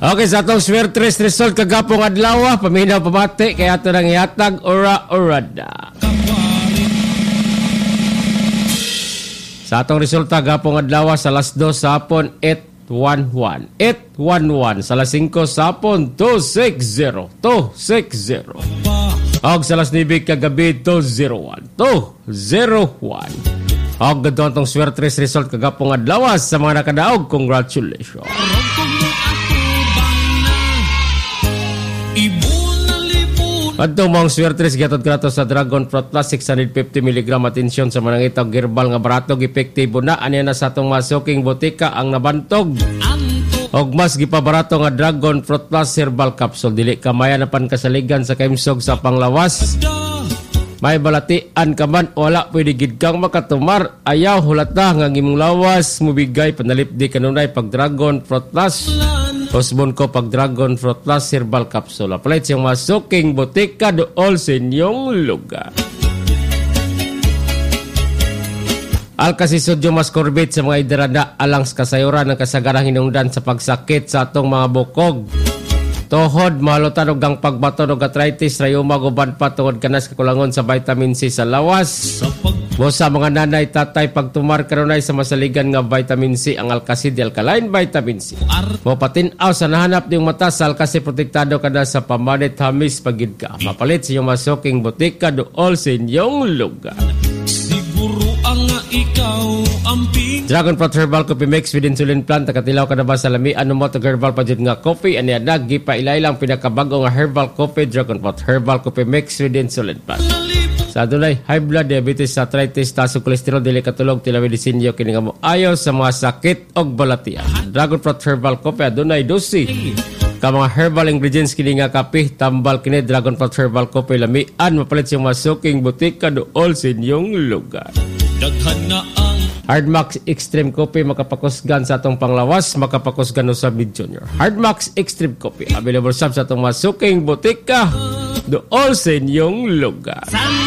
Okay, sa atong swertres result kagapong adlaw, paminaw pamati kay ato nang ihatag ora-orada. Sa atong resulta gapong adlaw sa alas 2 sa hapon 811. 811 sa alas 5 sa hapon 260. 260. Og sa alas 9 kagabi 201. 201. Og gadto atong swertres result kagapong adlaw sa mga nakadaog. Congratulations. Adto mong swertres gatod krato sa Dragon Fruit Plus 650 mg atensyon sa manang itaw herbal nga baratog epektibo na aniya na sa atong masuking botika ang nabantog. Og mas gipabarato nga Dragon Fruit Plus herbal capsule dili kamaya na pankasaligan sa kaimsog sa panglawas. May balatian ka man wala pwede gid kang makatumar ayaw hulata nga imong lawas mubigay panalipdi kanunay pag Dragon Fruit Plus. Osbon ko pag Dragon Fruit Plus herbal capsule. Apalit siyang masuking botika dool sa inyong lugar. Alkasisodyo mascorbate sa mga idarada alang sa kasayuran ng kasagarang hinungdan sa pagsakit sa atong mga bukog. Tuhod, mahalutan o gang pagbaton o gatritis, rayuma, guban pa tungod kanas kakulangon sa vitamin C sa lawas. Sa mga nanay, tatay, pagtumar karunay sa masaligan nga vitamin C ang Alkasi Alkaline Vitamin C. Mapatinaw sa nahanap niyong mata sa Alkasi protektado ka na sa pamanit hamis pagid ka. Mapalit sa iyong masuking botika dool sa inyong lugar. Siguro ang ikaw amping Dragon Fruit Herbal Coffee Mix with Insulin Plant. Nakatilaw ka na ba sa lami? Ano mo ito herbal pa dyan nga coffee? Ano yan? Nagipailaylang pinakabago nga herbal coffee. Dragon Fruit Herbal Coffee Mix with Insulin Plant. Sa dunay high blood, diabetes, arthritis, taas o kolesterol, dili katulog, tilawedisinyo, kininga mo ayaw sa mga sakit o balatian. Dragon Fruit Herbal Coffee, dunay dosi. Ka mga herbal ingredients kininga kape, tambal kini Dragon Fruit Herbal Coffee, lamian, mapalit siyang masuking butika dool sa inyong lugar. Daghan na ang Hardmax Extreme Coffee, makapakusgan sa atong panglawas, makapakusgan sa Mid Junior. Hardmax Extreme Coffee, available sa atong masuking butika dool sa inyong lugar.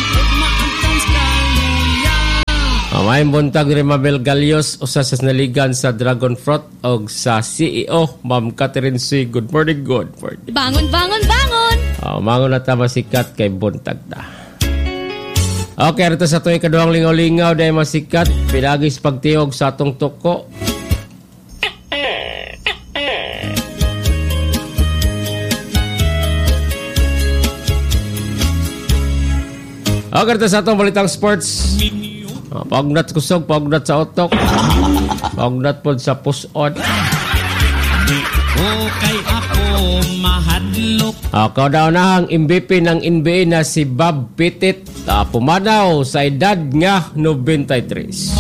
May buntag ni Mabel Galios usa sa naligan sa Dragon Fruit o sa CEO Ma'am Catherine C. Good morning, good morning. Bangon, bangon, bangon! Mangon na tama sikat kay buntag na. Okay, rito sa tuwing kaduhang lingaw-lingaw dahil masikat, pinagis pagtiog sa atong tuko. Okay, rito sa atong balitang sports. Pagnat kusog, pagnat sa otok, pagnat po sa puson. Okay ako mahadlok. Kauna-unahang MVP ng NBA na si Bob Pettit pumanaw sa edad nga 93.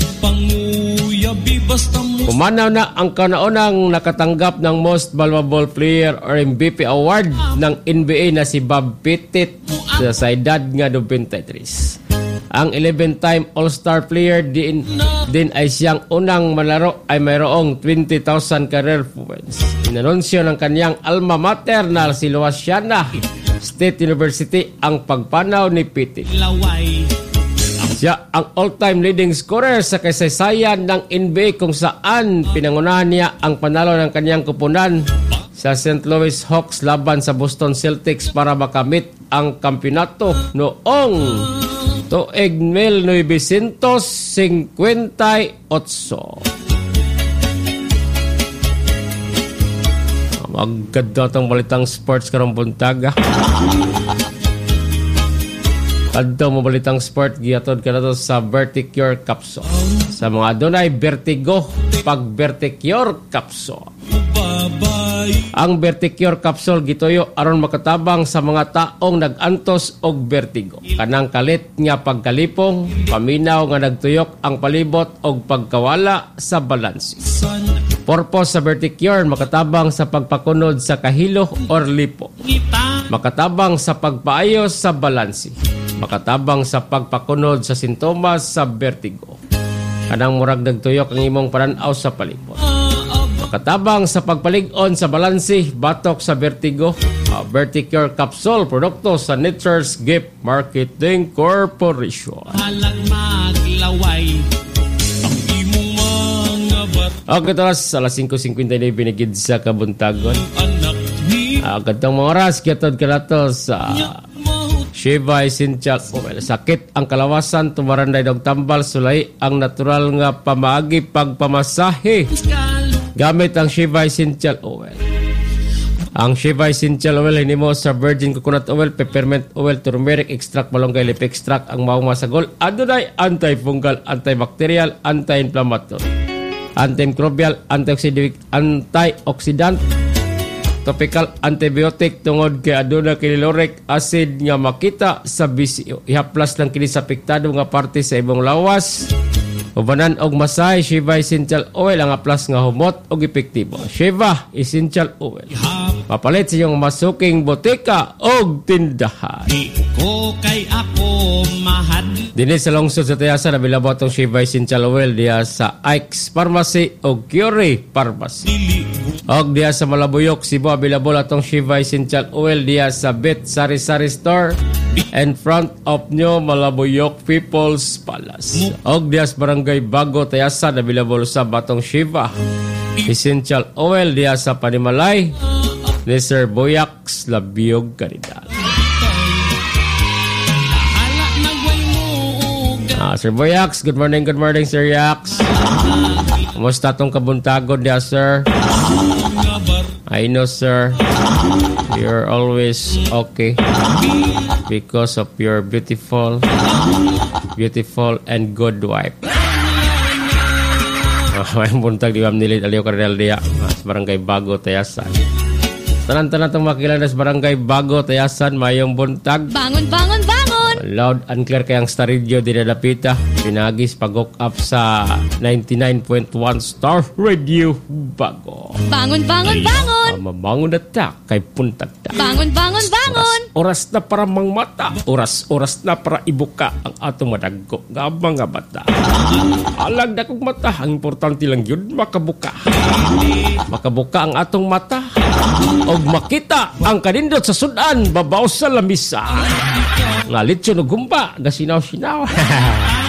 Pumanaw na ang kauna-unang nakatanggap ng Most Valuable Player or MVP Award ng NBA na si Bob Pettit sa edad nga 93. Ang 11-time All-Star player din ay siyang unang malaro ay mayroong 20,000 career points. Inanunsyo ng kanyang alma mater na si Louisiana State University ang pagpanaw ni Pettit. Siya ang all-time leading scorer sa kasaysayan ng NBA kung saan pinangunahan niya ang panalo ng kanyang kupunan sa St. Louis Hawks laban sa Boston Celtics para makamit ang kampiyonato noong tuig 1958. Maganda itong balitang sports karong buntag. Kadto mo balitang sport, giyatod ka na to sa Verticure Capsule. Sa mga dunay vertigo, pag Verticure Capsule. Ang Verticure Capsule gituyo aron makatabang sa mga taong nag-antos og vertigo. Kanang kalit nga pagkalipong, paminaw nga nagtuyok ang palibot og pagkawala sa balanse. Purpose sa Verticure, makatabang sa pagpakunod sa kahilo or lipo. Makatabang sa pagpaayos sa balanse. Makatabang sa pagpakunod sa sintomas sa vertigo. Kanang murag nagtuyok ang imong pananaw sa palibot. Makatabang sa pagpalig-on sa balanse, batok sa vertigo. Verticure Capsule, produkto sa Nature's Gift Marketing Corporation. Halang maglaway ang imong mga Okay, oras alas 5:59 binigid sa kabuntagon. anak ni Kadtong mga oras kitod kanato sa Shiva Essential Oil. Sakit ang kalawasan, tumaranday dog tambal, sulay ang natural nga pamaagi pagpamasahe. Gamit ang Shiva Essential Oil. Ang Shiva Essential Oil hinimo sa virgin coconut oil, peppermint oil, turmeric extract, malunggay leaf extract ang maong masagol. Adunay antifungal, antibacterial, anti-inflammatory, antimicrobial, antioxidant, topical, antibiotic tungod kay aduna kililoric acid nga makita sa BCO. Ihaplas lang kini sa apektado nga parte sa ibong lawas. Ubanan og masahe, Shiva Essential Oil ang aplas nga humot og epektibo. Shiva Essential Oil. Papalit sa iyong masuking botika og tindahan. Di ko kay ako mahadlok. Dini sa lungsod sa Tayasa na bilabo itong Shiva Essential Oil diya sa Ike's Pharmacy o Curie Pharmacy. Og diya sa Malabuyok, Cebu, bilabo itong Shiva Essential Oil diya sa Bet Sari Sari Store in front of New Malabuyok People's Palace. Og diya sa Barangay Bago, Tayasa na bilabo sa batong Shiva Essential Oil diya sa Panimalay ni Sir Boyax Labiog Caridad. Sir Boyax, good morning, Sir Yax. Kumusta tong kabuntagon diya, sir? I know, sir, you're always okay because of your beautiful and good wife. May buntag di Ma'am Nilid Aliyo Cardinal diya sa Barangay Bago, Tayasan. Tanan-tanan itong makilan sa Barangay Bago, Tayasan, mayong buntag. Bangon, bangon, bangon! Loud and clear kayang Star Radio dinadapita. Pinagis pag-hook up sa 99.1 Star Radio Bago. Bangon, bangon, bangon! Mabangon na ta kay puntag ta. Bangon, bangon, bangon! Oras na para mangmata. Oras na para ibuka ang atong madagko. Gabang nga bata. Alag na kong mata. Ang importante lang yun, makabuka. Makabuka ang atong mata. O makita ang kanindot sa sudan, babaw sa lamisa. Ngalit siya no gumba, gasinaw-sinaw.